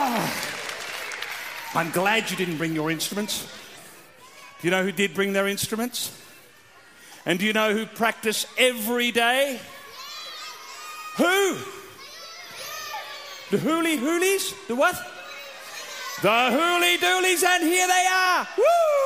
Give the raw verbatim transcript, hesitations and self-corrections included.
I'm glad you didn't bring your instruments. Do you know who did bring their instruments? And do you know who practice every day? Who? The hooly hoolies? The what? The hooly doolies, and here they are. Woo!